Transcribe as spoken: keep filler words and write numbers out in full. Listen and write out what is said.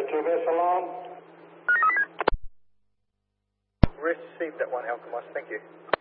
the two vessel on. Received that one, Alchemist. Thank you.